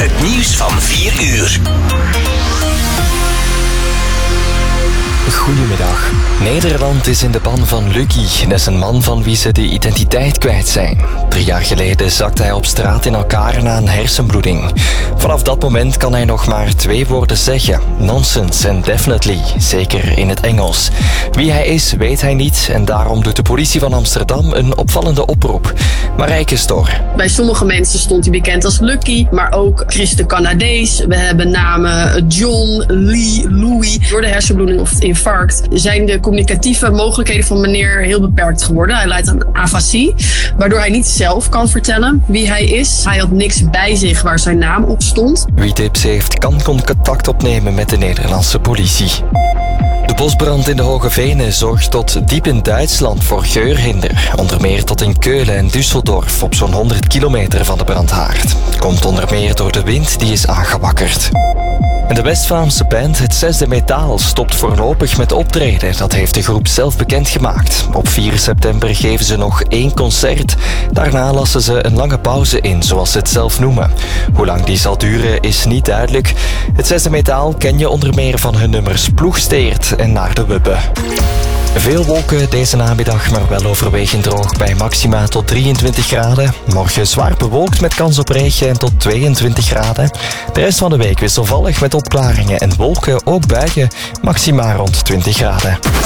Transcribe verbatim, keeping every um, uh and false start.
Het nieuws van vier uur. Goedemiddag. Nederland is in de ban van Lucky. Dat is een man van wie ze de identiteit kwijt zijn. Drie jaar geleden zakte hij op straat in elkaar na een hersenbloeding. Vanaf dat moment kan hij nog maar twee woorden zeggen. Nonsense en definitely. Zeker in het Engels. Wie hij is, weet hij niet. En daarom doet de politie van Amsterdam een opvallende oproep. Marijke Stor. Bij sommige mensen stond hij bekend als Lucky, maar ook Chris de Canadees. We hebben namen John, Lee, Louis. Door de hersenbloeding of het infarct zijn de communicatieve mogelijkheden van meneer heel beperkt geworden. Hij lijdt aan afasie, waardoor hij niet zelf kan vertellen wie hij is. Hij had niks bij zich waar zijn naam op stond. Wie tips heeft, kan contact opnemen met de Nederlandse politie. De bosbrand in de Hoge Venen zorgt tot diep in Duitsland voor geurhinder. Onder meer tot in Keulen en Düsseldorf op zo'n honderd kilometer van de brandhaard. Komt onder meer door de wind die is aangewakkerd. En de West-Vlaamse band Het Zesde Metaal stopt voorlopig met optreden. Dat heeft de groep zelf bekendgemaakt. Op vier september geven ze nog één concert. Daarna lassen ze een lange pauze in, zoals ze het zelf noemen. Hoe lang die zal duren is niet duidelijk. Het Zesde Metaal ken je onder meer van hun nummers Ploegsteert en Naar de Wubbe. Veel wolken deze namiddag, maar wel overwegend droog bij maxima tot drieëntwintig graden. Morgen zwaar bewolkt met kans op regen en tot tweeëntwintig graden. De rest van de week wisselvallig met opklaringen en wolken, ook buien, maxima rond twintig graden.